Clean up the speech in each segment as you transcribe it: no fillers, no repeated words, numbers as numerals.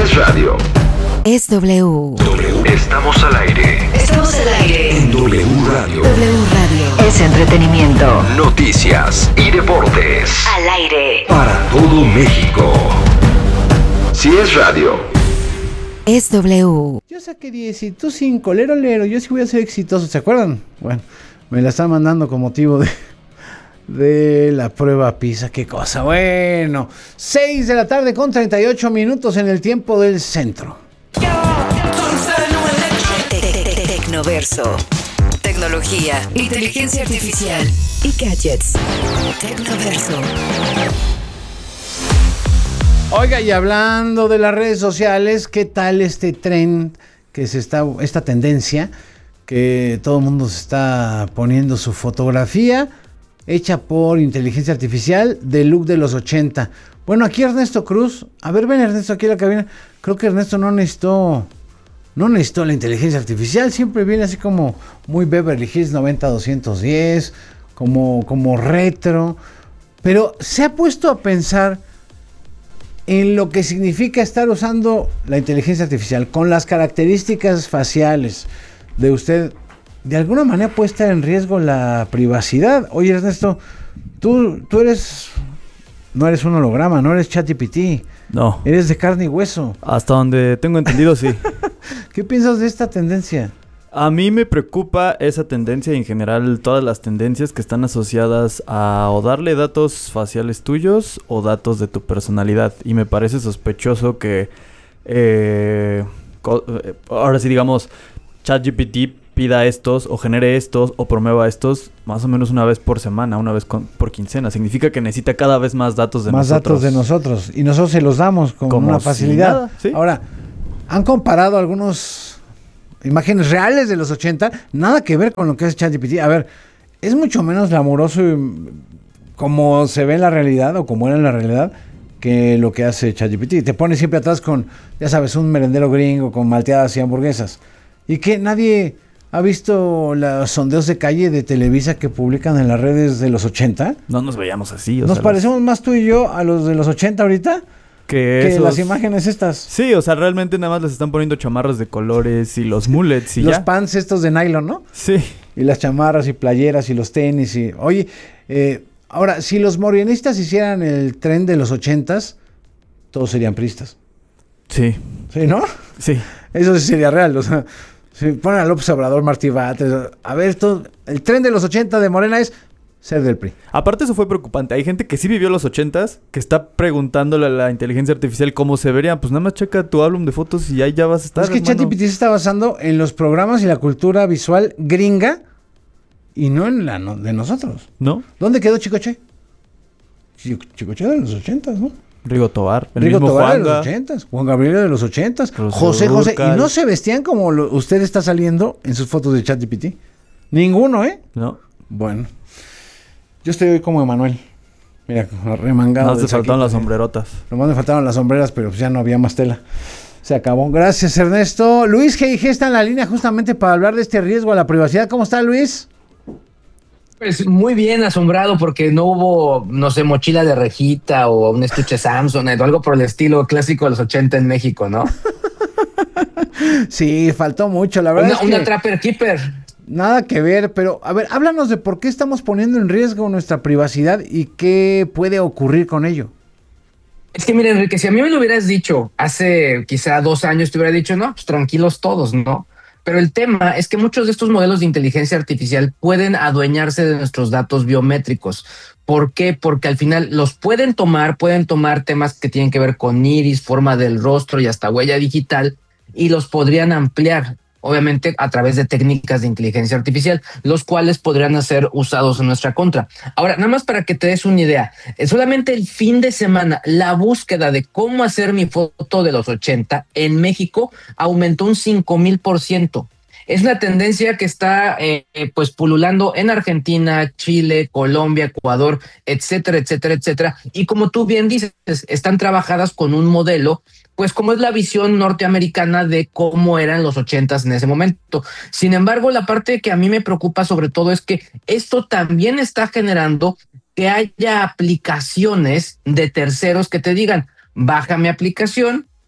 es radio. Es W. Estamos al aire. Estamos al aire. En W Radio. W Radio. Es entretenimiento. Noticias y deportes. Al aire. Para todo México. Si es radio. Es W. Yo saqué 10 y tú 5, lero, yo sí voy a ser exitoso, ¿se acuerdan? Bueno, me la están mandando con motivo de la prueba PISA, qué cosa. Bueno, 6 de la tarde con 38 minutos en el tiempo del centro. Tecnoverso. Tecnología, inteligencia artificial y gadgets. Tecnoverso. Oiga, y hablando de las redes sociales, ¿qué tal este trend esta tendencia que todo el mundo se está poniendo su fotografía hecha por inteligencia artificial del look de los 80? Bueno, aquí Ernesto Cruz, a ver, ven Ernesto aquí a la cabina. Creo que Ernesto no necesitó la inteligencia artificial, siempre viene así como muy Beverly Hills 90-210, como retro, pero se ha puesto a pensar en lo que significa estar usando la inteligencia artificial con las características faciales de usted. De alguna manera puede estar en riesgo la privacidad. Oye, Ernesto, tú no eres un holograma, no eres ChatGPT. No. Eres de carne y hueso. Hasta donde tengo entendido, sí. ¿Qué piensas de esta tendencia? A mí me preocupa esa tendencia y en general todas las tendencias que están asociadas a o darle datos faciales tuyos o datos de tu personalidad. Y me parece sospechoso que ahora sí digamos ChatGPT pida estos o genere estos o promueva estos más o menos una vez por semana, una vez por quincena. Significa que necesita cada vez más datos de nosotros. Más datos de nosotros. Y nosotros se los damos con una facilidad. Si nada, ¿sí? Ahora, han comparado algunos imágenes reales de los 80, nada que ver con lo que es ChatGPT. A ver, es mucho menos glamuroso como se ve en la realidad o como era en la realidad que lo que hace ChatGPT. Te pone siempre atrás con, ya sabes, un merendero gringo con malteadas y hamburguesas. Y que nadie ha visto los sondeos de calle de Televisa que publican en las redes de los 80. No nos veíamos así. ¿Nos parecemos más tú y yo a los de los 80 ahorita? Que las imágenes estas. Sí, o sea, realmente nada más les están poniendo chamarras de colores y los mullets y los ya. pants estos de nylon, ¿no? Sí. Y las chamarras y playeras y los tenis y... Oye, ahora, si los morenistas hicieran el tren de los 80s, todos serían priistas. Sí. ¿Sí, no? Sí. Eso sí sería real, o sea, si ponen a López Obrador, Martí Batres, a ver, el tren de los 80 de Morena es ser del PRI. Aparte eso fue preocupante. Hay gente que sí vivió los 80s, que está preguntándole a la inteligencia artificial cómo se verían. Pues nada más checa tu álbum de fotos y ahí ya vas a estar, Es que ChatGPT se está basando en los programas y la cultura visual gringa y no en la de nosotros. ¿No? ¿Dónde quedó Chicoche? Chicoche de los 80s, ¿no? Rigo Tobar. Rigo Tobar de los 80s. Juan Gabriel de los 80s. José. Y no se vestían como usted está saliendo en sus fotos de ChatGPT. Ninguno, ¿eh? No. Bueno. Yo estoy hoy como Emanuel. Mira, remangado. No, te faltaron las sombrerotas. Nomás me faltaron las sombreras, pero pues ya no había más tela. Se acabó. Gracias, Ernesto. Luis G.I.G. está en la línea justamente para hablar de este riesgo a la privacidad. ¿Cómo está, Luis? Pues muy bien, asombrado porque no hubo, no sé, mochila de rejita o un estuche Samsonite o algo por el estilo clásico de los 80 en México, ¿no? Sí, faltó mucho, la verdad. Una Trapper Keeper. Nada que ver, pero a ver, háblanos de por qué estamos poniendo en riesgo nuestra privacidad y qué puede ocurrir con ello. Es que mira, Enrique, si a mí me lo hubieras dicho hace quizá 2 años, te hubiera dicho, no, pues tranquilos todos, ¿no? Pero el tema es que muchos de estos modelos de inteligencia artificial pueden adueñarse de nuestros datos biométricos. ¿Por qué? Porque al final los pueden tomar temas que tienen que ver con iris, forma del rostro y hasta huella digital y los podrían ampliar. Obviamente a través de técnicas de inteligencia artificial, los cuales podrían ser usados en nuestra contra. Ahora, nada más para que te des una idea, solamente el fin de semana, la búsqueda de cómo hacer mi foto de los 80 en México aumentó un 5,000%. Es una tendencia que está pues pululando en Argentina, Chile, Colombia, Ecuador, etcétera, etcétera, etcétera. Y como tú bien dices, están trabajadas con un modelo pues como es la visión norteamericana de cómo eran los 80s en ese momento. Sin embargo, la parte que a mí me preocupa sobre todo es que esto también está generando que haya aplicaciones de terceros que te digan, baja mi aplicación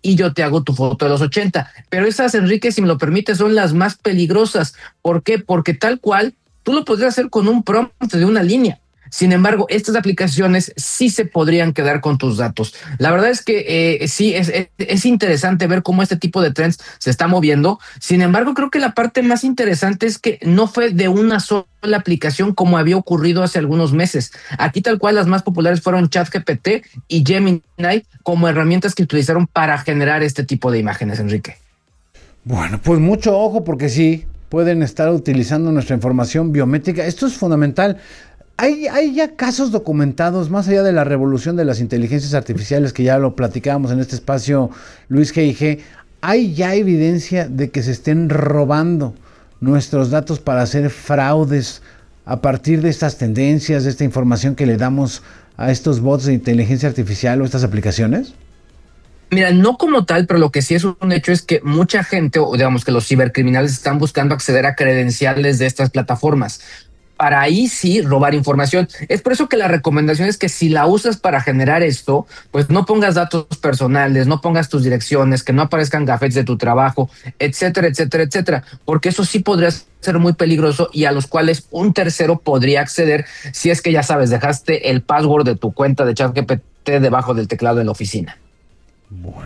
y yo te hago tu foto de los 80. Pero esas, Enrique, si me lo permites, son las más peligrosas. ¿Por qué? Porque tal cual, tú lo podrías hacer con un prompt de una línea. Sin embargo, estas aplicaciones sí se podrían quedar con tus datos. La verdad es que sí, es interesante ver cómo este tipo de trends se está moviendo. Sin embargo, creo que la parte más interesante es que no fue de una sola aplicación como había ocurrido hace algunos meses. Aquí tal cual las más populares fueron ChatGPT y Gemini como herramientas que utilizaron para generar este tipo de imágenes, Enrique. Bueno, pues mucho ojo porque sí, pueden estar utilizando nuestra información biométrica. Esto es fundamental. Hay ya casos documentados, más allá de la revolución de las inteligencias artificiales, que ya lo platicábamos en este espacio, Luis G.I.G., hay ya evidencia de que se estén robando nuestros datos para hacer fraudes a partir de estas tendencias, de esta información que le damos a estos bots de inteligencia artificial o estas aplicaciones. Mira, no como tal, pero lo que sí es un hecho es que mucha gente, o digamos que los cibercriminales están buscando acceder a credenciales de estas plataformas, para ahí sí robar información. Es por eso que la recomendación es que si la usas para generar esto, pues no pongas datos personales, no pongas tus direcciones, que no aparezcan gafetes de tu trabajo, etcétera, etcétera, etcétera, porque eso sí podría ser muy peligroso y a los cuales un tercero podría acceder si es que ya sabes, dejaste el password de tu cuenta de ChatGPT debajo del teclado de la oficina. Bueno,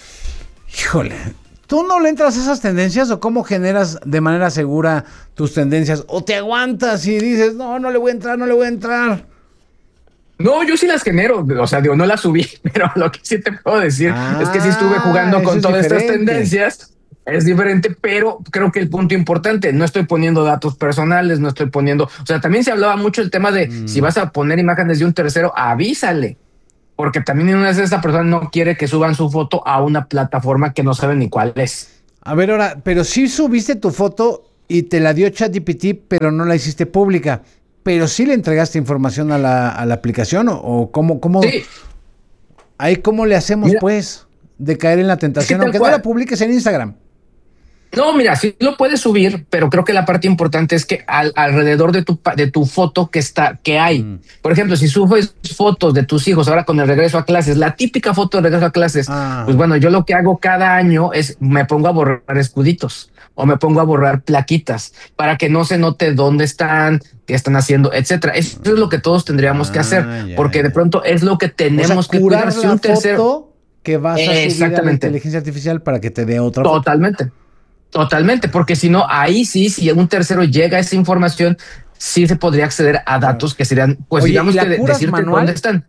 híjole, ¿tú no le entras a esas tendencias o cómo generas de manera segura tus tendencias? ¿O te aguantas y dices, no le voy a entrar? No, yo sí las genero, o sea, digo, no las subí, pero lo que sí te puedo decir es que sí estuve jugando con todas estas tendencias. Es diferente, pero creo que el punto importante, no estoy poniendo datos personales, no estoy poniendo, o sea, también se hablaba mucho el tema de si vas a poner imágenes de un tercero, avísale. Porque también en una vez esta persona no quiere que suban su foto a una plataforma que no saben ni cuál es. A ver, ahora, pero sí subiste tu foto y te la dio ChatGPT, pero no la hiciste pública. Pero sí le entregaste información a la aplicación o cómo. Sí. Ahí cómo le hacemos, mira, pues, de caer en la tentación, aunque no la publiques en Instagram. No, mira, sí lo puedes subir, pero creo que la parte importante es que alrededor de tu foto que hay. Por ejemplo, si subes fotos de tus hijos ahora con el regreso a clases, la típica foto de regreso a clases, pues bueno, yo lo que hago cada año es me pongo a borrar escuditos o me pongo a borrar plaquitas para que no se note dónde están, qué están haciendo, etcétera. Eso es lo que todos tendríamos que hacer, porque de pronto es lo que tenemos que cuidar. Si un tercero que vas a subir a la inteligencia artificial para que te dé otra foto. Totalmente, porque si no, ahí sí, si un tercero llega a esa información, sí se podría acceder a datos que serían, pues digamos que decirte manual? Dónde están.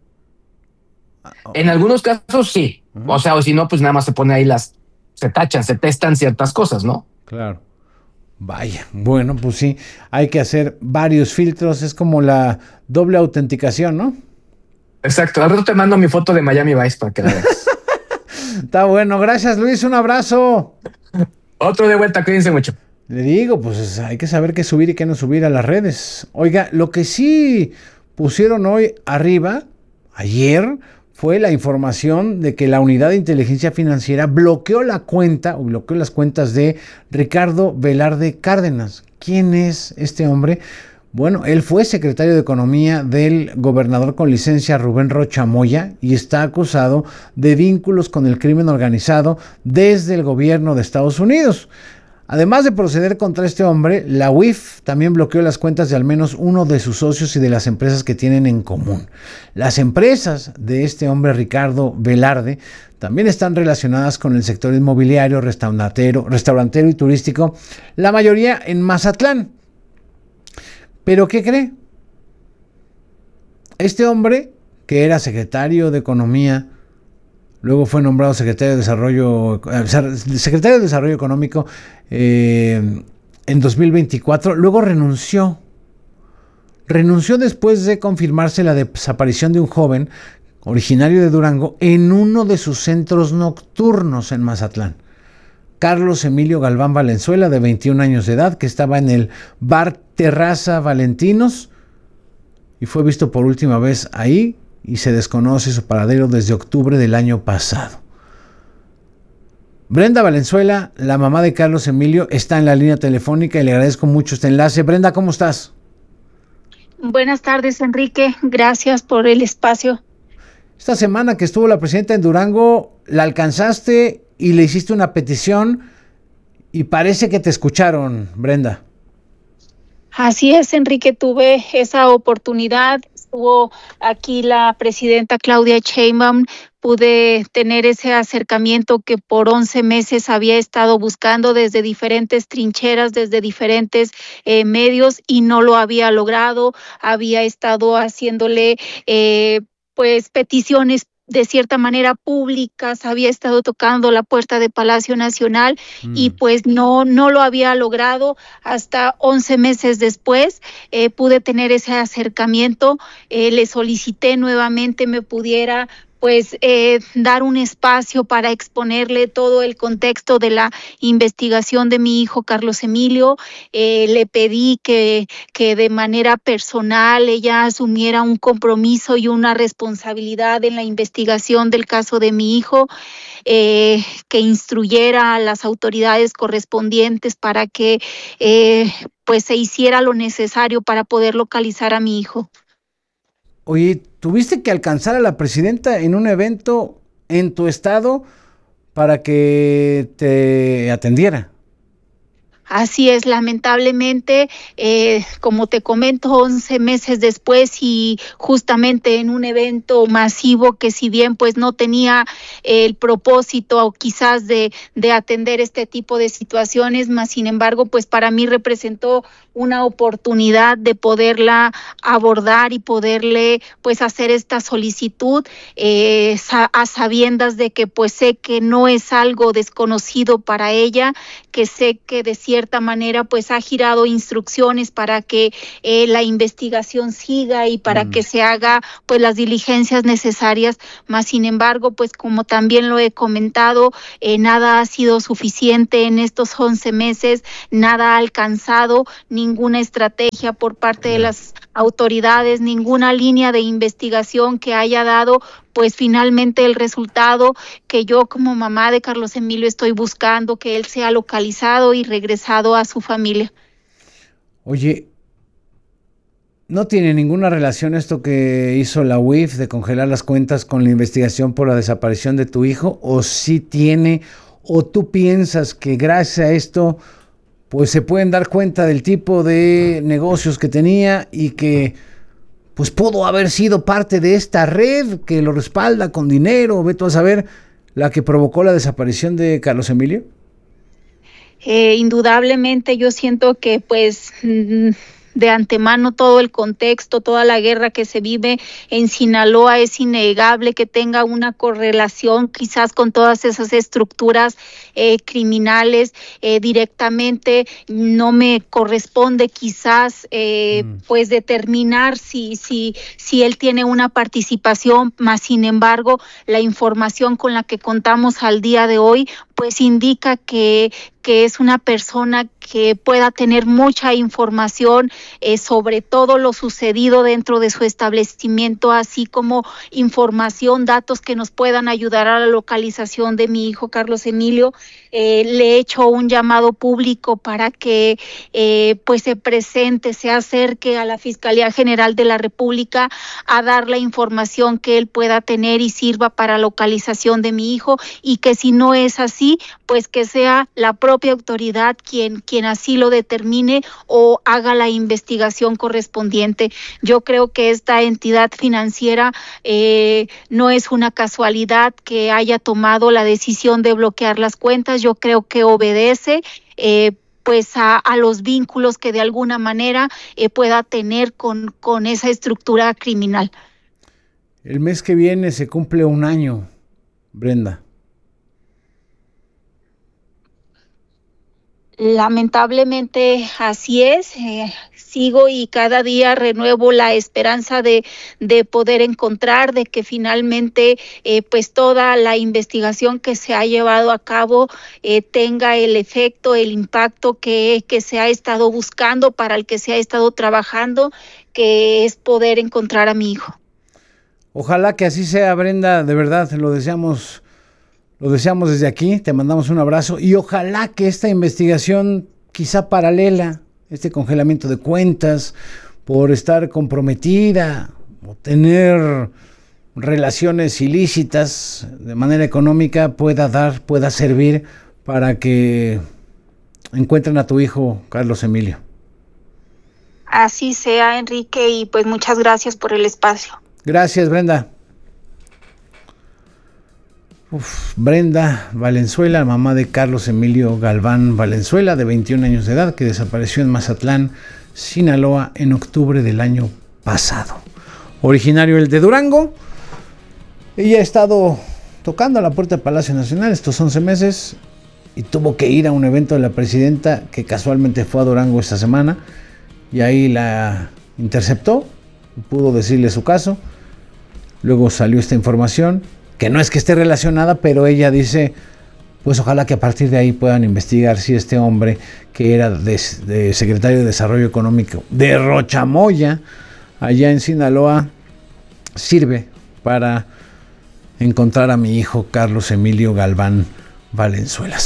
En algunos casos sí, o sea, o si no, pues nada más se pone ahí se tachan, se testan ciertas cosas, ¿no? Claro. Vaya, bueno, pues sí, hay que hacer varios filtros, es como la doble autenticación, ¿no? Exacto, al rato te mando mi foto de Miami Vice para que la veas. Está bueno, gracias Luis, un abrazo. Otro de vuelta, cuídense mucho. Le digo, pues hay que saber qué subir y qué no subir a las redes. Oiga, lo que sí pusieron hoy arriba, ayer, fue la información de que la Unidad de Inteligencia Financiera bloqueó las cuentas de Ricardo Velarde Cárdenas. ¿Quién es este hombre? Bueno, él fue secretario de Economía del gobernador con licencia Rubén Rocha Moya y está acusado de vínculos con el crimen organizado desde el gobierno de Estados Unidos. Además de proceder contra este hombre, la UIF también bloqueó las cuentas de al menos uno de sus socios y de las empresas que tienen en común. Las empresas de este hombre Ricardo Velarde también están relacionadas con el sector inmobiliario, restaurantero y turístico, la mayoría en Mazatlán. ¿Pero qué cree? Este hombre, que era secretario de Economía, luego fue nombrado secretario de Desarrollo Económico en 2024, luego renunció. Renunció después de confirmarse la desaparición de un joven originario de Durango en uno de sus centros nocturnos en Mazatlán. Carlos Emilio Galván Valenzuela, de 21 años de edad, que estaba en el bar Terraza Valentinos y fue visto por última vez ahí y se desconoce su paradero desde octubre del año pasado. Brenda Valenzuela, la mamá de Carlos Emilio, está en la línea telefónica y le agradezco mucho este enlace. Brenda, ¿cómo estás? Buenas tardes, Enrique. Gracias por el espacio. esta semana que estuvo la presidenta en Durango, la alcanzaste y le hiciste una petición y parece que te escucharon, Brenda. Así es, Enrique, tuve esa oportunidad. Estuvo aquí la presidenta Claudia Sheinbaum, pude tener ese acercamiento que por 11 meses había estado buscando desde diferentes trincheras, desde diferentes medios y no lo había logrado. Había estado haciéndole pues peticiones de cierta manera públicas, había estado tocando la puerta de Palacio Nacional y pues no lo había logrado. Hasta 11 meses después pude tener ese acercamiento, le solicité nuevamente me pudiera pues dar un espacio para exponerle todo el contexto de la investigación de mi hijo Carlos Emilio. Le pedí que de manera personal ella asumiera un compromiso y una responsabilidad en la investigación del caso de mi hijo, que instruyera a las autoridades correspondientes para que pues se hiciera lo necesario para poder localizar a mi hijo. Oye, tuviste que alcanzar a la presidenta en un evento en tu estado para que te atendiera. Así es, lamentablemente, como te comento, 11 meses después y justamente en un evento masivo que si bien pues no tenía el propósito o quizás de atender este tipo de situaciones, más sin embargo pues para mí representó una oportunidad de poderla abordar y poderle pues hacer esta solicitud a sabiendas de que pues sé que no es algo desconocido para ella, que sé que de cierta manera pues ha girado instrucciones para que la investigación siga y para que se haga pues las diligencias necesarias, más sin embargo pues como también lo he comentado, nada ha sido suficiente en estos 11 meses, nada ha alcanzado, ninguna estrategia por parte de las autoridades, ninguna línea de investigación que haya dado pues finalmente el resultado que yo como mamá de Carlos Emilio estoy buscando, que él sea localizado y regresado a su familia. Oye, ¿no tiene ninguna relación esto que hizo la UIF de congelar las cuentas con la investigación por la desaparición de tu hijo? ¿O sí tiene? ¿O tú piensas que gracias a esto pues se pueden dar cuenta del tipo de negocios que tenía y que pues pudo haber sido parte de esta red que lo respalda con dinero, ve tú a saber, la que provocó la desaparición de Carlos Emilio? Indudablemente yo siento que pues de antemano todo el contexto, toda la guerra que se vive en Sinaloa es innegable que tenga una correlación quizás con todas esas estructuras criminales directamente. No me corresponde quizás pues determinar si él tiene una participación, más sin embargo la información con la que contamos al día de hoy pues indica que es una persona que pueda tener mucha información sobre todo lo sucedido dentro de su establecimiento, así como información, datos que nos puedan ayudar a la localización de mi hijo Carlos Emilio. Le he hecho un llamado público para que pues se presente, se acerque a la Fiscalía General de la República a dar la información que él pueda tener y sirva para localización de mi hijo, y que si no es así, pues que sea la propia autoridad quien así lo determine o haga la investigación correspondiente. Yo creo que esta entidad financiera no es una casualidad que haya tomado la decisión de bloquear las cuentas. Yo creo que obedece pues a los vínculos que de alguna manera pueda tener con esa estructura criminal. El mes que viene se cumple un año, Brenda. Lamentablemente así es, sigo y cada día renuevo la esperanza de poder encontrar, de que finalmente pues toda la investigación que se ha llevado a cabo tenga el efecto, el impacto que se ha estado buscando, para el que se ha estado trabajando, que es poder encontrar a mi hijo. Ojalá que así sea, Brenda, de verdad, lo deseamos desde aquí, te mandamos un abrazo y ojalá que esta investigación quizá paralela, este congelamiento de cuentas por estar comprometida o tener relaciones ilícitas de manera económica pueda servir para que encuentren a tu hijo, Carlos Emilio. Así sea, Enrique, y pues muchas gracias por el espacio. Gracias, Brenda. Brenda Valenzuela, mamá de Carlos Emilio Galván Valenzuela, de 21 años de edad, que desapareció en Mazatlán, Sinaloa, en octubre del año pasado. Originario el de Durango, ella ha estado tocando a la puerta del Palacio Nacional estos 11 meses y tuvo que ir a un evento de la presidenta que casualmente fue a Durango esta semana y ahí la interceptó, pudo decirle su caso. Luego salió esta información, que no es que esté relacionada, pero ella dice, pues ojalá que a partir de ahí puedan investigar si este hombre, que era de secretario de Desarrollo Económico de Rochamoya, allá en Sinaloa, sirve para encontrar a mi hijo Carlos Emilio Galván Valenzuela.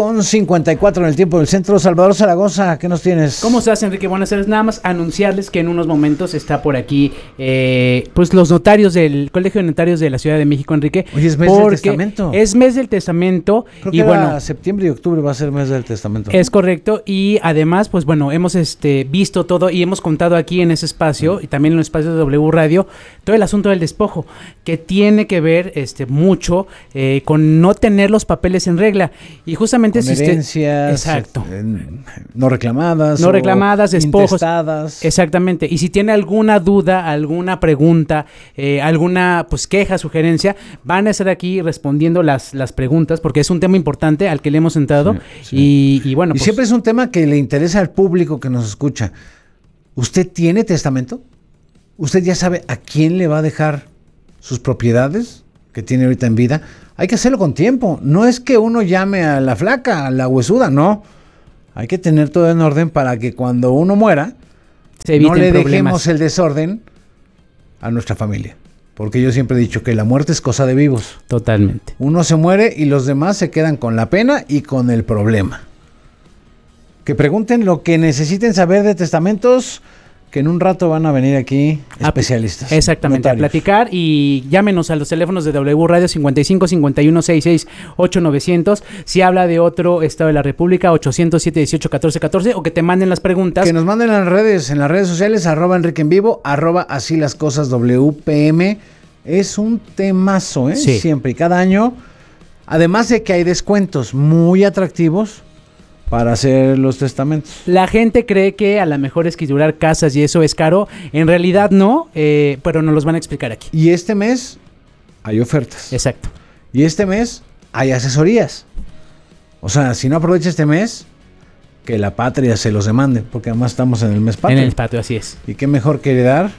6:54 en el tiempo del centro. Salvador Zaragoza, ¿qué nos tienes? ¿Cómo estás, Enrique? Buenas tardes. Nada más anunciarles que en unos momentos está por aquí pues los notarios del Colegio de Notarios de la Ciudad de México, Enrique. Hoy es mes del testamento. Es mes del testamento. Creo que bueno, septiembre y octubre va a ser mes del testamento. Es correcto. Y además, pues bueno, hemos visto todo y hemos contado aquí en ese espacio y también en el espacio de W Radio todo el asunto del despojo, que tiene que ver mucho con no tener los papeles en regla. Y justamente con herencias, exacto, no reclamadas, despojos, intestadas. Exactamente. Y si tiene alguna duda, alguna pregunta, alguna pues queja, sugerencia, van a estar aquí respondiendo las preguntas, porque es un tema importante al que le hemos entrado. Sí. Y bueno, y pues, siempre es un tema que le interesa al público que nos escucha. ¿Usted tiene testamento? ¿Usted ya sabe a quién le va a dejar sus propiedades que tiene ahorita en vida? Hay que hacerlo con tiempo. No es que uno llame a la flaca, a la huesuda, no. Hay que tener todo en orden para que cuando uno muera, no le dejemos el desorden a nuestra familia. Porque yo siempre he dicho que la muerte es cosa de vivos. Totalmente. Uno se muere y los demás se quedan con la pena y con el problema. Que pregunten lo que necesiten saber de testamentos, que en un rato van a venir aquí especialistas. Exactamente, notarios. A platicar, y llámenos a los teléfonos de W Radio 55 51 66 8900. Si habla de otro estado de la República, 800 718 1414, o que te manden las preguntas. Que nos manden en las redes sociales, @Enrique en Vivo, @Así las Cosas WPM. Es un temazo, sí. Siempre y cada año. Además de que hay descuentos muy atractivos para hacer los testamentos. La gente cree que a lo mejor escriturar casas y eso es caro. En realidad no, pero nos los van a explicar aquí. Y este mes hay ofertas. Exacto. Y este mes hay asesorías. O sea, si no aprovecha este mes, que la patria se los demande, porque además estamos en el mes patrio. En el patrio, así es. Y qué mejor que dar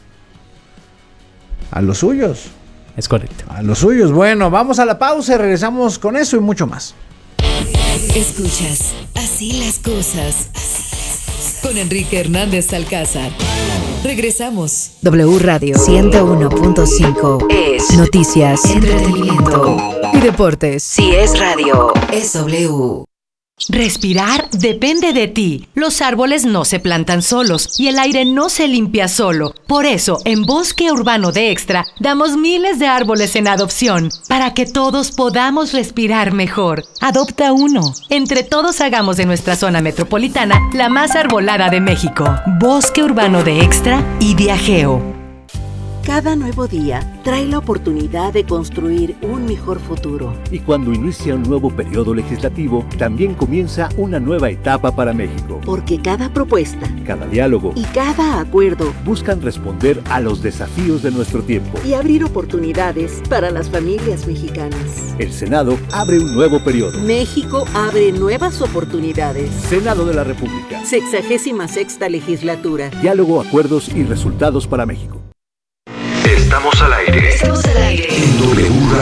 a los suyos. Es correcto. A los suyos. Bueno, vamos a la pausa y regresamos con eso y mucho más. Escuchas Así las Cosas con Enrique Hernández Alcázar. Regresamos. W Radio 101.5 es noticias, entretenimiento y deportes. Si es radio, es W. Respirar depende de ti. Los árboles no se plantan solos y el aire no se limpia solo. Por eso, en Bosque Urbano de Extra, damos miles de árboles en adopción para que todos podamos respirar mejor. Adopta uno. Entre todos hagamos de nuestra zona metropolitana la más arbolada de México. Bosque Urbano de Extra y Viajeo. Cada nuevo día trae la oportunidad de construir un mejor futuro. Y cuando inicia un nuevo periodo legislativo, también comienza una nueva etapa para México. Porque cada propuesta, cada diálogo y cada acuerdo buscan responder a los desafíos de nuestro tiempo y abrir oportunidades para las familias mexicanas. El Senado abre un nuevo periodo. México abre nuevas oportunidades. Senado de la República. 66ª legislatura. Diálogo, acuerdos y resultados para México. Estamos al aire. Estamos al aire. En W